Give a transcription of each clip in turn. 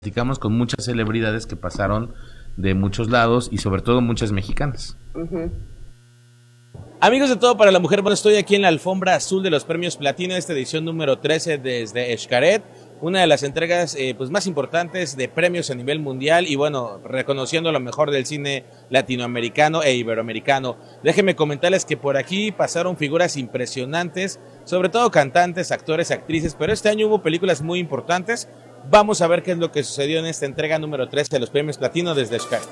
Platicamos con muchas celebridades que pasaron de muchos lados y sobre todo muchas mexicanas. Amigos de Todo para la Mujer, bueno, estoy aquí en la alfombra azul de los premios Platino, esta edición número 13 desde Xcaret, una de las entregas pues más importantes de premios a nivel mundial y bueno, reconociendo lo mejor del cine latinoamericano e iberoamericano. Déjenme comentarles que por aquí pasaron figuras impresionantes, sobre todo cantantes, actores, actrices, pero este año hubo películas muy importantes. Vamos a ver qué es lo que sucedió en esta entrega número 13 de los premios Platino desde Xcaret.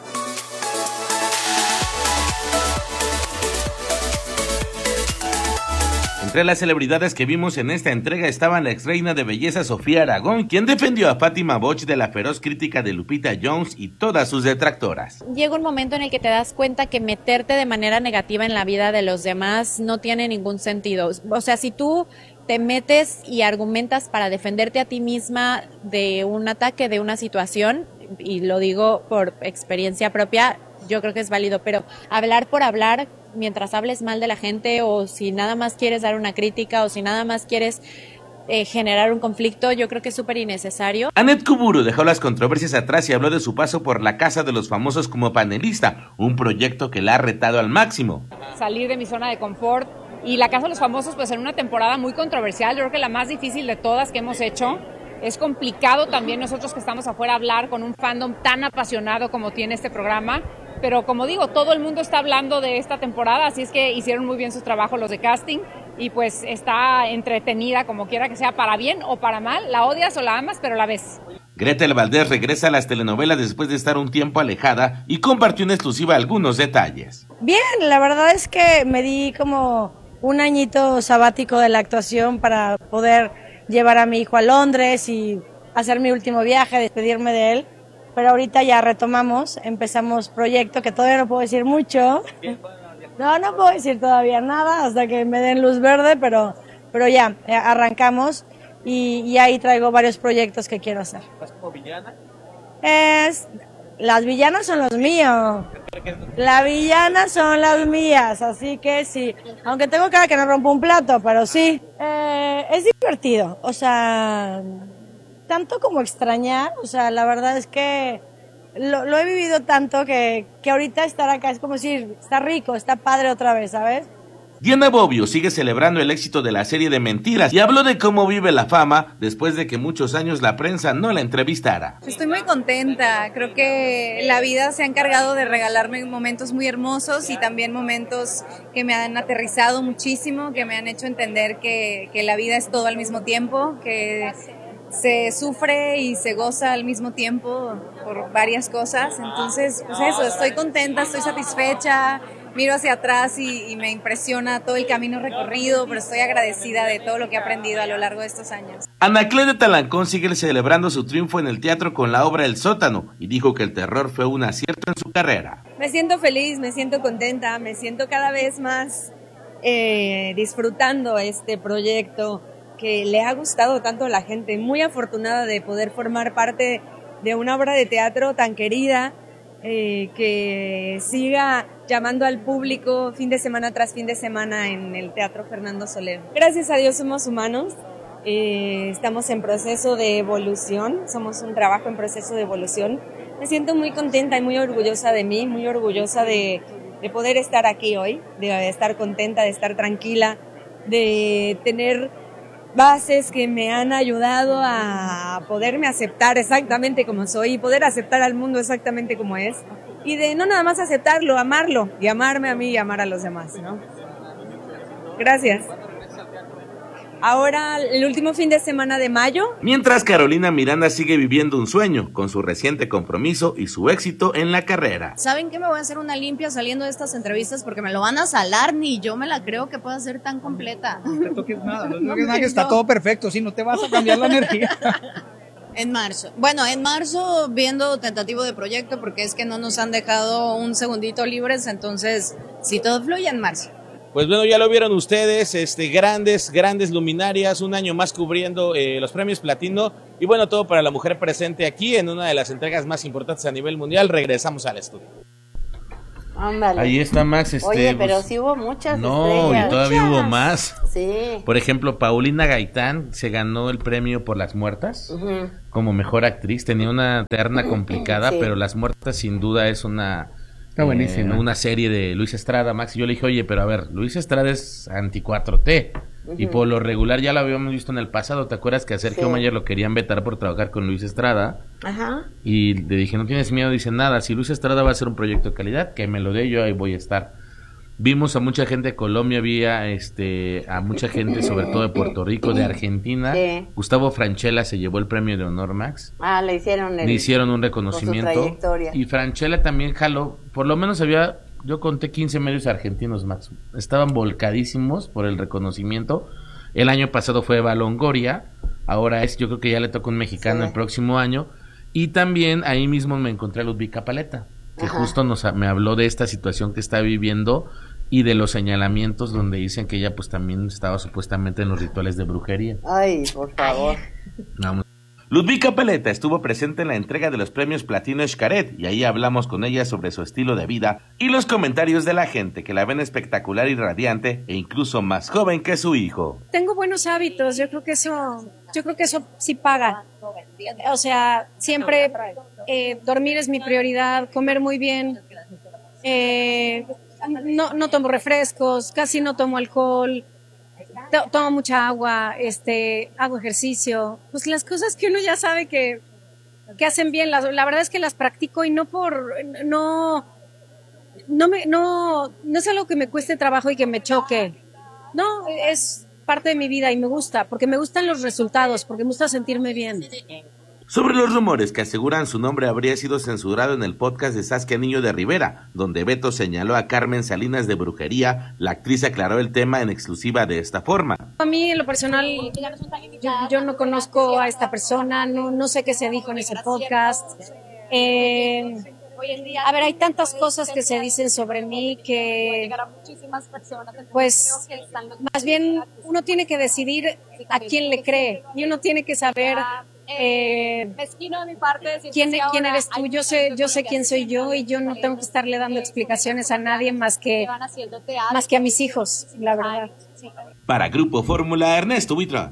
Entre las celebridades que vimos en esta entrega estaban la ex reina de belleza Sofía Aragón, quien defendió a Fátima Boch de la feroz crítica de Lupita Jones y todas sus detractoras. Llega un momento en el que te das cuenta que meterte de manera negativa en la vida de los demás no tiene ningún sentido. O sea, si tú te metes y argumentas para defenderte a ti misma de un ataque, de una situación, y lo digo por experiencia propia, yo creo que es válido, pero hablar por hablar, mientras hables mal de la gente, o si nada más quieres dar una crítica, o si nada más quieres generar un conflicto, yo creo que es súper innecesario. Annette Kuburu dejó las controversias atrás y habló de su paso por la Casa de los Famosos como panelista, un proyecto que la ha retado al máximo. Salir de mi zona de confort, y la Casa de los Famosos pues en una temporada muy controversial, yo creo que la más difícil de todas que hemos hecho. Es complicado también nosotros que estamos afuera hablar con un fandom tan apasionado como tiene este programa, pero como digo, todo el mundo está hablando de esta temporada, así es que hicieron muy bien su trabajo los de casting y pues está entretenida como quiera que sea, para bien o para mal, la odias o la amas, pero la ves. Gretel Valdés regresa a las telenovelas después de estar un tiempo alejada y compartió en exclusiva algunos detalles. Bien, la verdad es que me di como un añito sabático de la actuación para poder llevar a mi hijo a Londres y hacer mi último viaje, despedirme de él. Pero ahorita ya retomamos, empezamos proyecto que todavía no puedo decir mucho. No puedo decir todavía nada hasta que me den luz verde, pero ya arrancamos y ahí traigo varios proyectos que quiero hacer. ¿Vas como villana? Las villanas son los míos. Las villanas son las mías, así que sí. Aunque tengo cara que no rompo un plato, pero sí. Es divertido, o sea, tanto como extrañar, o sea, la verdad es que lo he vivido tanto que ahorita estar acá es como decir, está rico, está padre otra vez, ¿sabes? Diana Bobbio sigue celebrando el éxito de la serie de Mentiras y habló de cómo vive la fama después de que muchos años la prensa no la entrevistara. Estoy muy contenta, creo que la vida se ha encargado de regalarme momentos muy hermosos y también momentos que me han aterrizado muchísimo, que me han hecho entender que la vida es todo al mismo tiempo, que se sufre y se goza al mismo tiempo por varias cosas. Entonces, pues eso, estoy contenta, estoy satisfecha. Miro hacia atrás y me impresiona todo el camino recorrido, pero estoy agradecida de todo lo que he aprendido a lo largo de estos años. Anaclet de Talancón sigue celebrando su triunfo en el teatro con la obra El Sótano y dijo que el terror fue un acierto en su carrera. Me siento feliz, me siento contenta, me siento cada vez más disfrutando este proyecto que le ha gustado tanto a la gente. Muy afortunada de poder formar parte de una obra de teatro tan querida, que siga llamando al público fin de semana tras fin de semana en el Teatro Fernando Soler. Gracias a Dios somos humanos, estamos en proceso de evolución, somos un trabajo en proceso de evolución. Me siento muy contenta y muy orgullosa de mí, muy orgullosa de poder estar aquí hoy, de estar contenta, de estar tranquila, de tener bases que me han ayudado a poderme aceptar exactamente como soy y poder aceptar al mundo exactamente como es, y de no nada más aceptarlo, amarlo y amarme a mí y amar a los demás, ¿no? Gracias. Ahora, el último fin de semana de mayo. Mientras Carolina Miranda sigue viviendo un sueño con su reciente compromiso y su éxito en la carrera. ¿Saben qué? Me voy a hacer una limpia saliendo de estas entrevistas porque me lo van a salar, ni yo me la creo que pueda ser tan completa. No te toques nada, que está todo perfecto, si no te vas a cambiar la energía. En marzo. Bueno, en marzo viendo tentativo de proyecto porque es que no nos han dejado un segundito libres, entonces si todo fluye en marzo. Pues bueno, ya lo vieron ustedes, grandes luminarias, un año más cubriendo los premios Platino y bueno, Todo para la Mujer presente aquí en una de las entregas más importantes a nivel mundial. Regresamos al estudio. Ándale. Ahí está Max. Oye, pero pues, sí hubo muchas no, estrellas. y todavía hubo más. Sí. Por ejemplo, Paulina Gaitán se ganó el premio por Las Muertas como mejor actriz. Tenía una terna complicada, Sí. pero Las Muertas sin duda es una... Está buenísima. Una serie de Luis Estrada, Max. Y yo le dije, oye, pero a ver, Luis Estrada es anti-4T. Y por lo regular ya lo habíamos visto en el pasado. ¿Te acuerdas que a Sergio Sí. Mayer lo querían vetar por trabajar con Luis Estrada? Ajá. Y le dije, no tienes miedo, dice nada. Si Luis Estrada va a hacer un proyecto de calidad, que me lo dé, yo ahí voy a estar. Vimos a mucha gente de Colombia, a mucha gente sobre todo de Puerto Rico, de Argentina. Sí. Gustavo Francella se llevó el premio de honor, Max. Ah, le hicieron un reconocimiento. con su trayectoria. Y Francella también jaló, por lo menos yo conté 15 medios argentinos, Max. Estaban volcadísimos por el reconocimiento. El año pasado fue Eva Longoria, ahora yo creo que ya le toca un mexicano Sí. el próximo año. Y también ahí mismo me encontré a Ludvika Paleta, que Ajá. justo me habló de esta situación que está viviendo y de los señalamientos donde dicen que ella pues también estaba supuestamente en los rituales de brujería. Ay, por favor. Vamos. Ludvika Paleta estuvo presente en la entrega de los premios Platino Xcaret y ahí hablamos con ella sobre su estilo de vida y los comentarios de la gente que la ven espectacular y radiante e incluso más joven que su hijo. Tengo buenos hábitos, yo creo que eso sí paga. O sea, siempre dormir es mi prioridad, comer muy bien, no tomo refrescos, casi no tomo alcohol, tomo mucha agua, hago ejercicio, pues las cosas que uno ya sabe que hacen bien, la verdad es que las practico y no es algo que me cueste trabajo y que me choque, no, es parte de mi vida y me gusta, porque me gustan los resultados, porque me gusta sentirme bien. Sobre los rumores que aseguran su nombre habría sido censurado en el podcast de Saskia Niño de Rivera, donde Beto señaló a Carmen Salinas de brujería, la actriz aclaró el tema en exclusiva de esta forma. A mí, en lo personal, yo no conozco a esta persona, no sé qué se dijo en ese podcast. A ver, hay tantas cosas que se dicen sobre mí que, pues, más bien uno tiene que decidir a quién le cree y uno tiene que saber quién eres tú. Yo sé quién soy yo y yo no tengo que estarle dando explicaciones a nadie más que a mis hijos, la verdad. Para Grupo Fórmula, Ernesto Buitrón.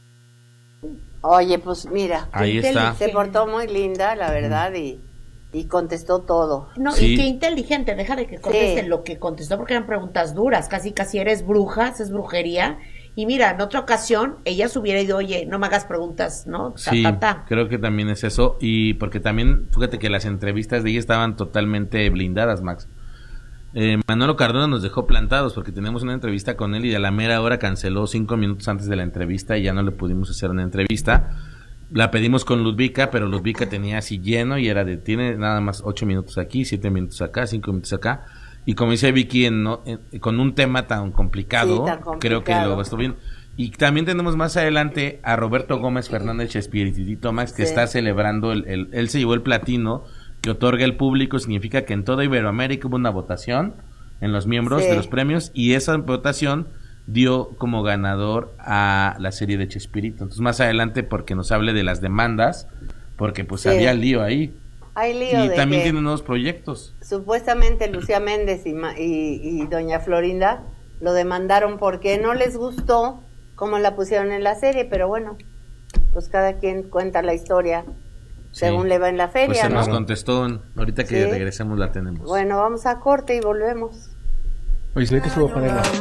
Oye, pues mira, Ahí está. se portó muy linda, la verdad, y contestó todo. No, Sí. y qué inteligente, deja de que conteste Sí. lo que contestó porque eran preguntas duras, casi eres bruja, es brujería. Y mira, en otra ocasión ella se hubiera ido, oye, no me hagas preguntas, ¿no? Sí, creo que también es eso, y porque también, fíjate que las entrevistas de ella estaban totalmente blindadas, Max. Manolo Cardona nos dejó plantados porque teníamos una entrevista con él y a la mera hora canceló 5 minutos antes de la entrevista y ya no le pudimos hacer una entrevista. La pedimos con Ludvika, pero Ludvika tenía así lleno y tiene nada más 8 minutos aquí, 7 minutos acá, 5 minutos acá. Y como dice Vicky, con un tema tan complicado, Sí, tan complicado. creo que lo estuvo bien. Y también tenemos más adelante a Roberto Gómez Fernández Espiritito Max, que Sí. está celebrando, él se llevó el platino que otorga el público. Significa que en toda Iberoamérica hubo una votación en los miembros Sí. de los premios y esa votación dio como ganador a la serie de Chespirito. Entonces más adelante porque nos hable de las demandas, porque pues Sí. había lío ahí. Hay lío Y de también que tiene nuevos proyectos. supuestamente Lucía Méndez y doña Florinda lo demandaron porque no les gustó cómo la pusieron en la serie, pero bueno, pues cada quien cuenta la historia según Sí. le va en la feria, Pues se ¿no? nos contestó, ahorita que Sí. regresemos la tenemos. Bueno, vamos a corte y volvemos. Oye, se ve que estuvo para